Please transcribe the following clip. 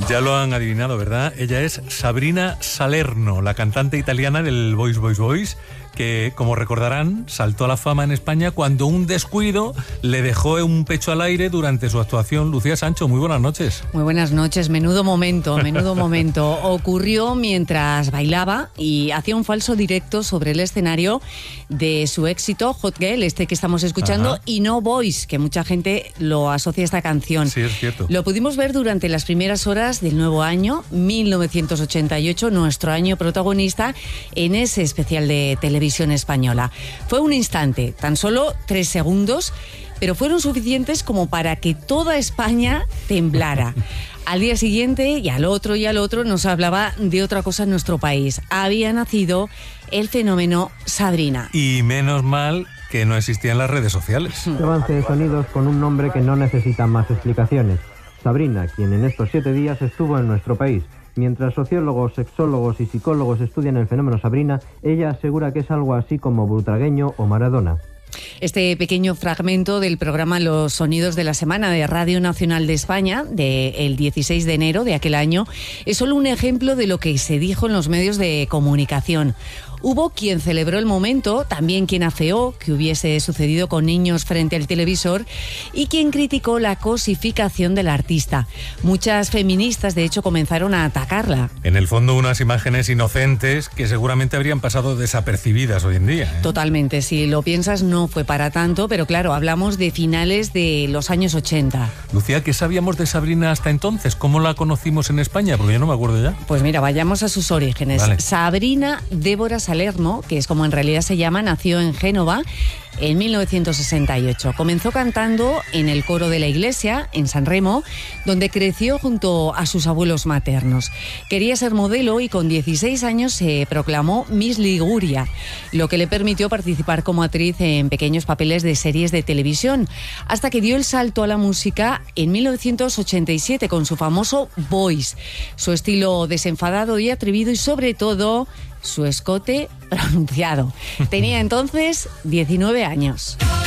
Ya lo han adivinado, ¿verdad? Ella es Sabrina Salerno, la cantante italiana del Boys Boys Boys, que, como recordarán, saltó a la fama en España cuando un descuido le dejó un pecho al aire durante su actuación. Lucía Sancho, muy buenas noches. Muy buenas noches, menudo momento. Ocurrió mientras bailaba y hacía un falso directo sobre el escenario de su éxito Hot Girl, este que estamos escuchando, Ajá. y No Boys, que mucha gente lo asocia a esta canción. Sí, es cierto. Lo pudimos ver durante las primeras horas del nuevo año, 1988, nuestro año protagonista, en ese especial de televisión española. Fue un instante, tan solo 3 segundos, pero fueron suficientes como para que toda España temblara. Al día siguiente, y al otro, nos hablaba de otra cosa en nuestro país. Había nacido el fenómeno Sabrina. Y menos mal que no existían las redes sociales. Avance de sonidos con un nombre que no necesita más explicaciones. Sabrina, quien en estos 7 días estuvo en nuestro país. Mientras sociólogos, sexólogos y psicólogos estudian el fenómeno Sabrina, ella asegura que es algo así como Butragueño o Maradona. Este pequeño fragmento del programa Los Sonidos de la Semana de Radio Nacional de España, del 16 de enero de aquel año, es solo un ejemplo de lo que se dijo en los medios de comunicación. Hubo quien celebró el momento, también quien afeó que hubiese sucedido con niños frente al televisor y quien criticó la cosificación del artista. Muchas feministas, de hecho, comenzaron a atacarla. En el fondo, unas imágenes inocentes que seguramente habrían pasado desapercibidas hoy en día, ¿eh? Totalmente, si lo piensas no fue para tanto, pero claro, hablamos de finales de los años 80. Lucía, ¿qué sabíamos de Sabrina hasta entonces? ¿Cómo la conocimos en España? Porque yo no me acuerdo ya. Pues mira, vayamos a sus orígenes. Vale. Sabrina Débora Salerno, que es como en realidad se llama, nació en Génova en 1968. Comenzó cantando en el coro de la iglesia, en San Remo, donde creció junto a sus abuelos maternos. Quería ser modelo y con 16 años se proclamó Miss Liguria, lo que le permitió participar como actriz en pequeños papeles de series de televisión, hasta que dio el salto a la música en 1987 con su famoso Boys, su estilo desenfadado y atrevido y sobre todo su escote pronunciado. Tenía entonces 19 años.